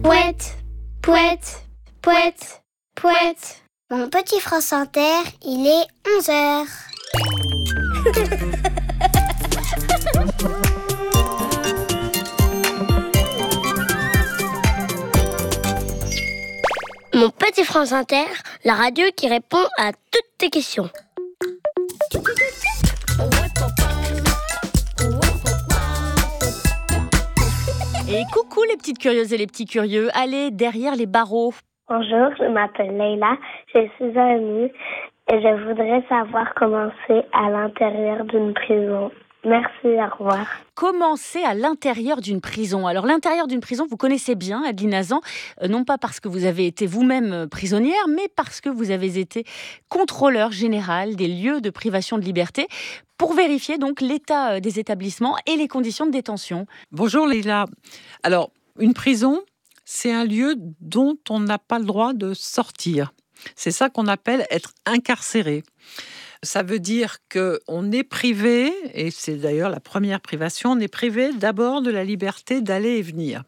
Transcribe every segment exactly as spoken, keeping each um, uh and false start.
Pouette, pouette, pouette, pouette. Mon petit France Inter, il est onze heures. Mon petit France Inter, la radio qui répond à toutes tes questions. Et coucou les petites curieuses et les petits curieux, allez derrière les barreaux. Bonjour, je m'appelle Leïla, j'ai six ans et demi et je voudrais savoir comment c'est à l'intérieur d'une prison. Merci, au revoir. Comment c'est à l'intérieur d'une prison ? Alors l'intérieur d'une prison, vous connaissez bien, Adeline Hazan, euh, non pas parce que vous avez été vous-même prisonnière, mais parce que vous avez été contrôleur général des lieux de privation de liberté pour vérifier donc l'état des établissements et les conditions de détention. Bonjour Leïla. Alors, une prison, c'est un lieu dont on n'a pas le droit de sortir. C'est ça qu'on appelle être incarcéré. Ça veut dire qu'on est privé, et c'est d'ailleurs la première privation, on est privé d'abord de la liberté d'aller et venir.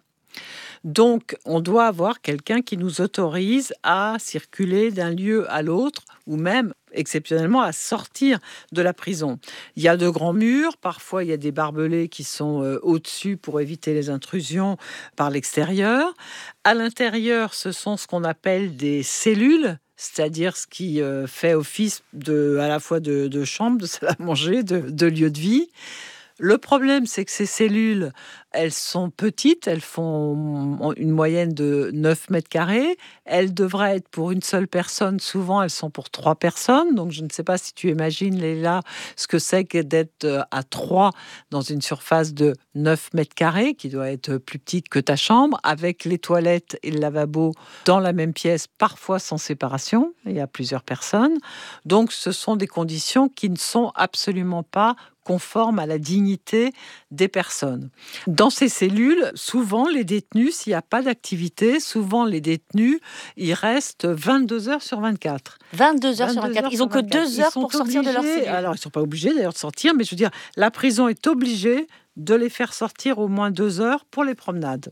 Donc, on doit avoir quelqu'un qui nous autorise à circuler d'un lieu à l'autre, ou même, exceptionnellement, à sortir de la prison. Il y a de grands murs, parfois il y a des barbelés qui sont euh, au-dessus pour éviter les intrusions par l'extérieur. À l'intérieur, ce sont ce qu'on appelle des cellules, c'est-à-dire ce qui euh, fait office de, à la fois de, de chambre, de salle à manger, de, de lieu de vie. Le problème, c'est que ces cellules, elles sont petites, elles font une moyenne de neuf mètres carrés. Elles devraient être pour une seule personne. Souvent, elles sont pour trois personnes. Donc, je ne sais pas si tu imagines, Léla, ce que c'est que d'être à trois dans une surface de neuf mètres carrés, qui doit être plus petite que ta chambre, avec les toilettes et le lavabo dans la même pièce, parfois sans séparation. Il y a plusieurs personnes. Donc, ce sont des conditions qui ne sont absolument pas conformes à la dignité des personnes. Dans ces cellules, souvent les détenus, s'il n'y a pas d'activité, souvent les détenus, ils restent vingt-deux heures sur vingt-quatre. vingt-deux heures sur vingt-quatre. Ils n'ont que deux heures pour sortir de leur cellule. Alors, ils ne sont pas obligés d'ailleurs de sortir, mais je veux dire, la prison est obligée de les faire sortir au moins deux heures pour les promenades.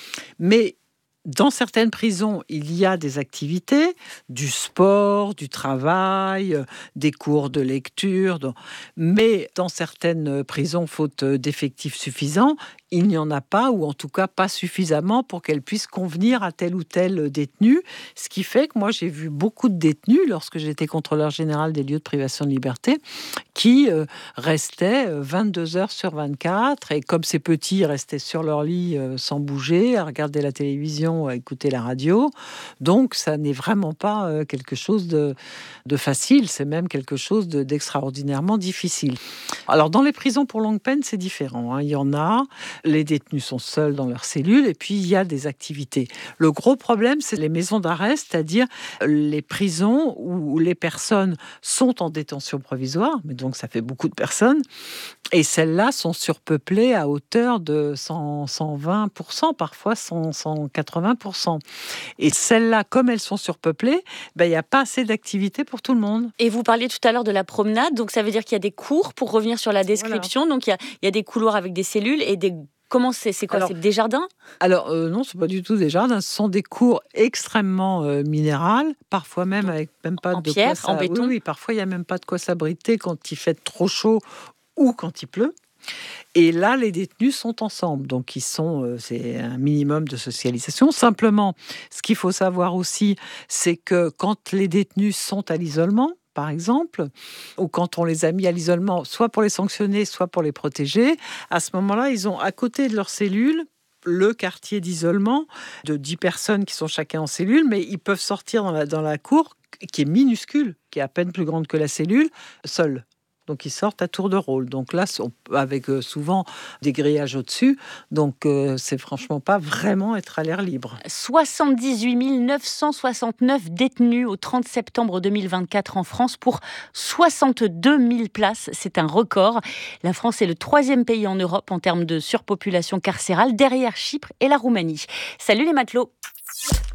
Mais dans certaines prisons, il y a des activités, du sport, du travail, des cours de lecture. Mais dans certaines prisons, faute d'effectifs suffisants, il n'y en a pas, ou en tout cas pas suffisamment pour qu'elles puissent convenir à tel ou tel détenu. Ce qui fait que moi, j'ai vu beaucoup de détenus, lorsque j'étais contrôleur général des lieux de privation de liberté, qui euh, restaient vingt-deux heures sur vingt-quatre. Et comme ces petits, ils restaient sur leur lit euh, sans bouger, à regarder la télévision, à écouter la radio. Donc, ça n'est vraiment pas euh, quelque chose de, de facile. C'est même quelque chose de, d'extraordinairement difficile. Alors, dans les prisons pour longue peine, c'est différent, hein. Il y en a... Les détenus sont seuls dans leurs cellules et puis il y a des activités. Le gros problème, c'est les maisons d'arrêt, c'est-à-dire les prisons où les personnes sont en détention provisoire, mais donc ça fait beaucoup de personnes, et celles-là sont surpeuplées à hauteur de cent, cent vingt pour cent, parfois cent, cent quatre-vingts pour cent. Et celles-là, comme elles sont surpeuplées, ben, il n'y a pas assez d'activité pour tout le monde. Et vous parliez tout à l'heure de la promenade, donc ça veut dire qu'il y a des cours, pour revenir sur la description, voilà. Donc il y a, il y a des couloirs avec des cellules et des... Comment c'est C'est quoi alors, c'est des jardins Alors euh, non, c'est pas du tout des jardins. Ce sont des cours extrêmement euh, minérales, parfois même Donc, avec même pas en de pierre, quoi ça... en béton. Oui, oui, parfois il y a même pas de quoi s'abriter quand il fait trop chaud ou quand il pleut. Et là, les détenus sont ensemble, donc ils sont, euh, c'est un minimum de socialisation. Simplement, ce qu'il faut savoir aussi, c'est que quand les détenus sont à l'isolement, par exemple, ou quand on les a mis à l'isolement, soit pour les sanctionner, soit pour les protéger, à ce moment-là, ils ont à côté de leur cellule le quartier d'isolement de dix personnes qui sont chacun en cellule, mais ils peuvent sortir dans la, dans la cour qui est minuscule, qui est à peine plus grande que la cellule, seuls. Donc, ils sortent à tour de rôle. Donc là, avec euh, souvent des grillages au-dessus. Donc, euh, c'est franchement pas vraiment être à l'air libre. soixante-dix-huit mille neuf cent soixante-neuf détenus au trente septembre deux mille vingt-quatre en France pour soixante-deux mille places. C'est un record. La France est le troisième pays en Europe en termes de surpopulation carcérale, derrière Chypre et la Roumanie. Salut les matelots!